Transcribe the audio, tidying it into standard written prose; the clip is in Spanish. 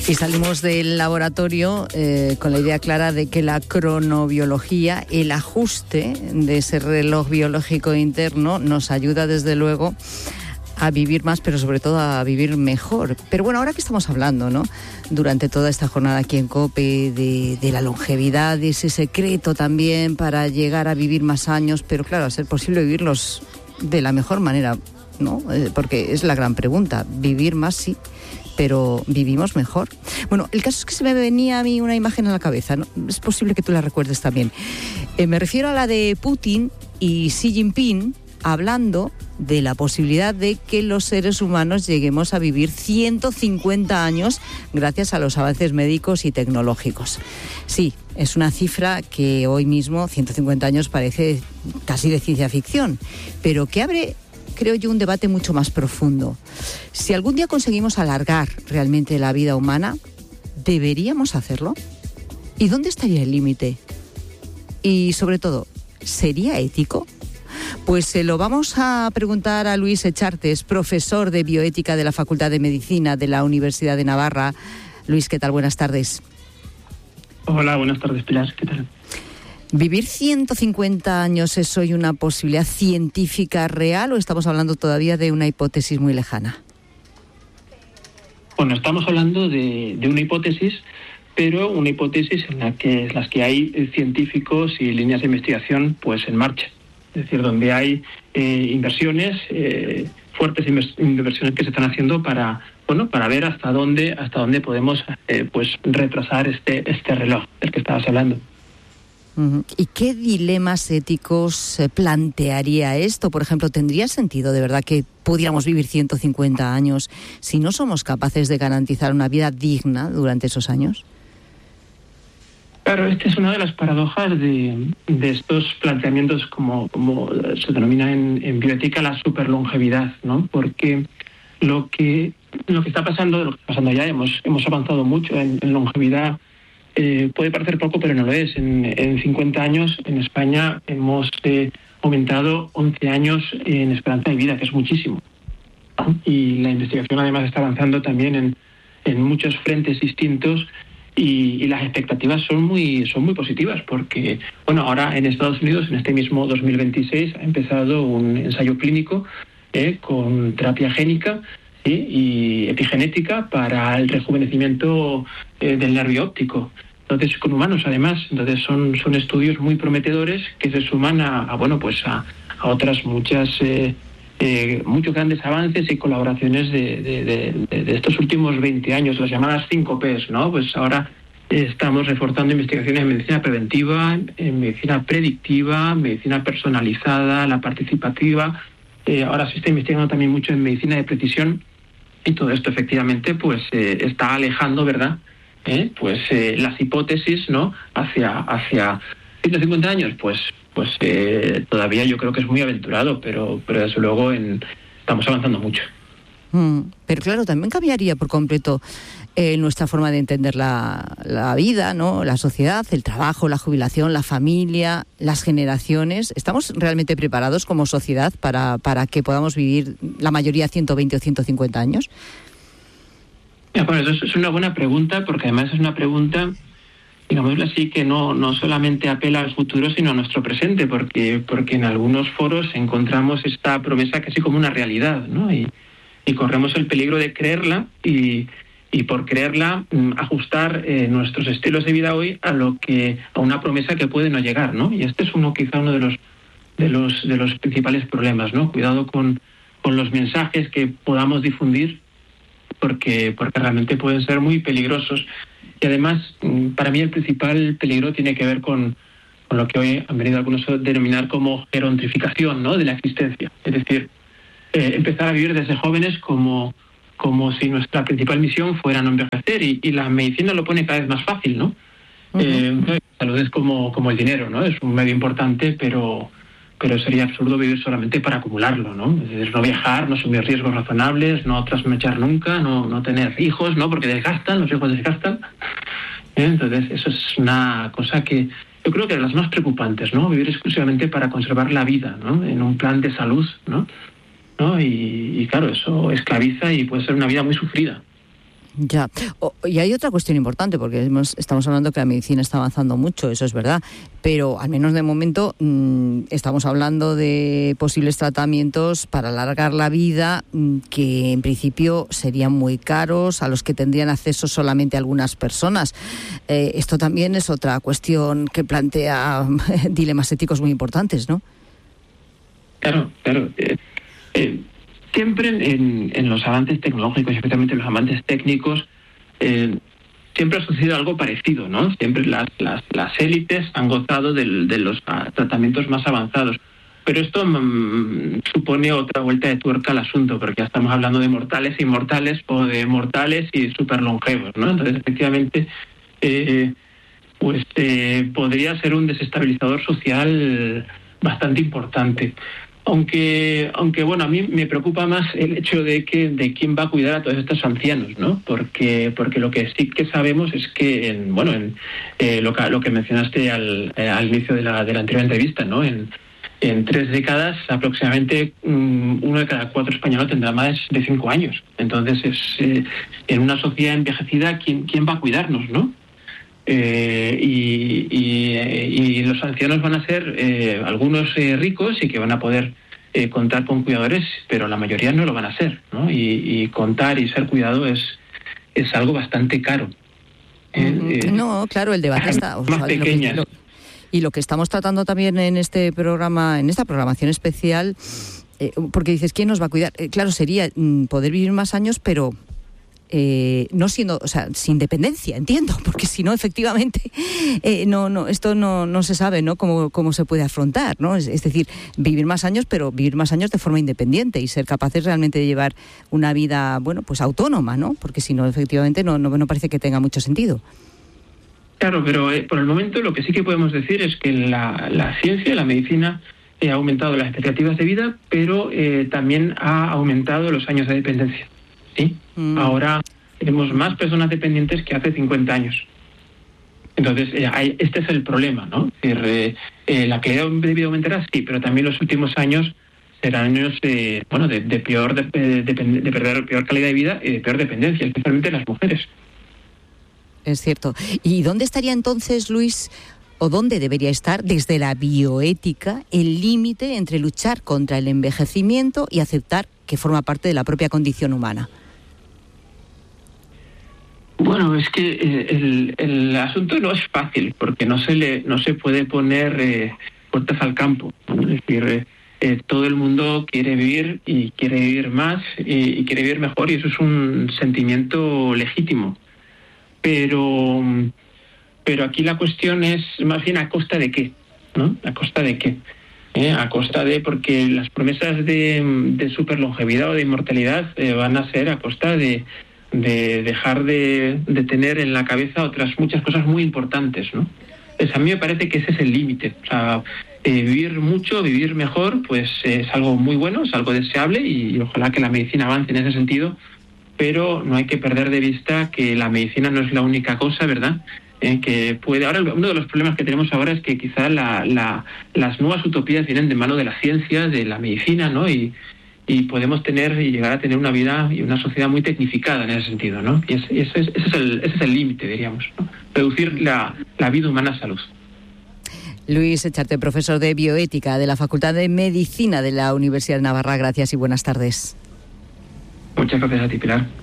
Y salimos del laboratorio con la idea clara de que la cronobiología, el ajuste de ese reloj biológico interno, nos ayuda desde luego a vivir más, pero sobre todo a vivir mejor. Pero bueno, ahora que estamos hablando, ¿no?, durante toda esta jornada aquí en COPE, de la longevidad, de ese secreto también para llegar a vivir más años, pero claro, a ser posible vivirlos de la mejor manera, ¿no? Porque es la gran pregunta. Vivir más, sí, pero ¿vivimos mejor? Bueno, el caso es que se me venía a mí una imagen a la cabeza, ¿no? Es posible que tú la recuerdes también. Me refiero a la de Putin y Xi Jinping hablando de la posibilidad de que los seres humanos lleguemos a vivir 150 años gracias a los avances médicos y tecnológicos. Sí, es una cifra que hoy mismo, 150 años, parece casi de ciencia ficción, pero que abre, creo yo, un debate mucho más profundo. Si algún día conseguimos alargar realmente la vida humana, ¿deberíamos hacerlo? ¿Y dónde estaría el límite? Y sobre todo, ¿sería ético? Pues se lo vamos a preguntar a Luis Echartes, profesor de bioética de la Facultad de Medicina de la Universidad de Navarra. Luis, ¿qué tal? Buenas tardes. Hola, buenas tardes, Pilar. ¿Qué tal? ¿Vivir 150 años es hoy una posibilidad científica real o estamos hablando todavía de una hipótesis muy lejana? Bueno, estamos hablando de una hipótesis, pero una hipótesis en las que hay científicos y líneas de investigación pues en marcha. Es decir, donde hay inversiones, fuertes inversiones que se están haciendo para ver hasta dónde podemos retrasar este reloj del que estabas hablando. ¿Y qué dilemas éticos plantearía esto? Por ejemplo, ¿tendría sentido de verdad que pudiéramos vivir 150 años si no somos capaces de garantizar una vida digna durante esos años? Claro, esta es una de las paradojas de estos planteamientos, como se denomina en bioética, la superlongevidad, ¿no? Porque lo que está pasando ya, hemos avanzado mucho en longevidad. Puede parecer poco, pero no lo es. En 50 años en España hemos aumentado 11 años en esperanza de vida, que es muchísimo. Y la investigación además está avanzando también en muchos frentes distintos. Y las expectativas son muy positivas porque, bueno, ahora en Estados Unidos, en este mismo 2026, ha empezado un ensayo clínico con terapia génica y epigenética para el rejuvenecimiento del nervio óptios. Entonces, con humanos además. Entonces, son estudios muy prometedores que se suman a otras muchos grandes avances y colaboraciones de estos últimos 20 años, las llamadas 5 Ps, ¿no? Pues ahora estamos reforzando investigaciones en medicina preventiva, en medicina predictiva, medicina personalizada, la participativa. Ahora se está investigando también mucho en medicina de precisión y todo esto efectivamente pues está alejando, ¿verdad? Las hipótesis, ¿no? Hacia 150 años, pues todavía yo creo que es muy aventurado, pero desde luego estamos avanzando mucho. Pero claro, también cambiaría por completo nuestra forma de entender la vida, ¿no? La sociedad, el trabajo, la jubilación, la familia, las generaciones. ¿Estamos realmente preparados como sociedad para que podamos vivir la mayoría 120 o 150 años? Bueno, eso es una buena pregunta, porque además es una pregunta, digámoslo así, que no solamente apela al futuro, sino a nuestro presente, porque en algunos foros encontramos esta promesa casi como una realidad, ¿no? Y corremos el peligro de creerla y por creerla ajustar nuestros estilos de vida hoy a una promesa que puede no llegar, ¿no? Y este es quizá uno de los principales problemas, ¿no? Cuidado con los mensajes que podamos difundir, porque realmente pueden ser muy peligrosos. Y además, para mí el principal peligro tiene que ver con lo que hoy han venido algunos a denominar como gerontrificación, ¿no? De la existencia. Es decir, empezar a vivir desde jóvenes como si nuestra principal misión fuera no envejecer, y la medicina lo pone cada vez más fácil, ¿no? La salud es como el dinero, ¿no? Es un medio importante, pero sería absurdo vivir solamente para acumularlo, ¿no? Es decir, no viajar, no asumir riesgos razonables, no trasnochar nunca, no tener hijos, ¿no? Porque los hijos desgastan. Entonces, eso es una cosa que yo creo que de las más preocupantes, ¿no? Vivir exclusivamente para conservar la vida, ¿no? En un plan de salud, ¿no? Y claro, eso esclaviza y puede ser una vida muy sufrida. Ya. Y hay otra cuestión importante, porque estamos hablando que la medicina está avanzando mucho, eso es verdad, pero al menos de momento estamos hablando de posibles tratamientos para alargar la vida que en principio serían muy caros, a los que tendrían acceso solamente algunas personas. Esto también es otra cuestión que plantea dilemas éticos muy importantes, ¿no? Claro. Siempre en los avances tecnológicos, especialmente en los avances técnicos, siempre ha sucedido algo parecido, ¿no? Siempre las élites han gozado de los tratamientos más avanzados. Pero esto supone otra vuelta de tuerca al asunto, porque ya estamos hablando de mortales e inmortales o de mortales y superlongevos, ¿no? Entonces, efectivamente, podría ser un desestabilizador social bastante importante. Aunque bueno, a mí me preocupa más el hecho de quién va a cuidar a todos estos ancianos, ¿no? Porque lo que sí que sabemos es que lo que mencionaste al inicio de la anterior entrevista, ¿no? En 3 décadas aproximadamente 1 de cada 4 españoles tendrá más de 65 años. Entonces en una sociedad envejecida, ¿quién va a cuidarnos, no? Y los ancianos van a ser algunos ricos y que van a poder contar con cuidadores, pero la mayoría no lo van a ser, ¿no? Y contar y ser cuidado es algo bastante caro. No, claro, el debate está más pequeñas. Y lo que estamos tratando también en este programa, en esta programación especial, porque dices, ¿quién nos va a cuidar? Claro, sería poder vivir más años, pero no siendo, o sea, sin dependencia, entiendo, porque si no, efectivamente, esto no se sabe, ¿no? Cómo se puede afrontar, ¿no? Es decir, vivir más años, pero vivir más años de forma independiente y ser capaces realmente de llevar una vida, bueno, pues autónoma, ¿no? Porque si no, efectivamente, no parece que tenga mucho sentido. Claro, pero por el momento lo que sí que podemos decir es que la ciencia, la medicina, ha aumentado las expectativas de vida, pero también ha aumentado los años de dependencia. ¿Sí? Ahora tenemos más personas dependientes que hace 50 años. Entonces, este es el problema, ¿no? La calidad de vida aumentará, sí, pero también los últimos años serán años de perder peor calidad de vida y de peor dependencia, especialmente las mujeres. Es cierto. ¿Y dónde estaría entonces, Luis, o dónde debería estar, desde la bioética, el límite entre luchar contra el envejecimiento y aceptar que forma parte de la propia condición humana? Bueno, es que el asunto no es fácil, porque no se puede poner puertas al campo, ¿no? Es decir, todo el mundo quiere vivir y quiere vivir más y quiere vivir mejor, y eso es un sentimiento legítimo. Pero aquí la cuestión es más bien a costa de qué, ¿no? A costa de qué. A costa de, porque las promesas de superlongevidad o de inmortalidad van a ser a costa de dejar de tener en la cabeza otras muchas cosas muy importantes, ¿no? Pues a mí me parece que ese es el límite. O sea, vivir mucho, vivir mejor, pues es algo muy bueno, es algo deseable, y ojalá que la medicina avance en ese sentido, pero no hay que perder de vista que la medicina no es la única cosa, ¿verdad? Que puede. Ahora, uno de los problemas que tenemos ahora es que quizá las nuevas utopías vienen de mano de la ciencia, de la medicina, ¿no? Y podemos llegar a tener una vida y una sociedad muy tecnificada en ese sentido, ¿no? Y ese es el límite, diríamos, ¿no? Reducir la vida humana a salud. Luis Echarte, profesor de bioética de la Facultad de Medicina de la Universidad de Navarra. Gracias y buenas tardes. Muchas gracias a ti, Pilar.